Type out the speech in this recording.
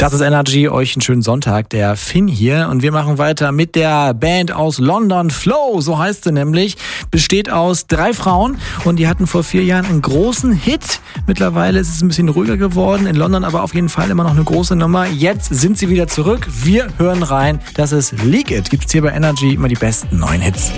Das ist Energy, euch einen schönen Sonntag, der Finn hier. Und wir machen weiter mit der Band aus London, Flow, so heißt sie nämlich. Besteht aus 3 Frauen und die hatten vor 4 Jahren einen großen Hit. Mittlerweile ist es ein bisschen ruhiger geworden, in London aber auf jeden Fall immer noch eine große Nummer. Jetzt sind sie wieder zurück, wir hören rein. Das ist Leak It, gibt's hier bei Energy immer die besten neuen Hits.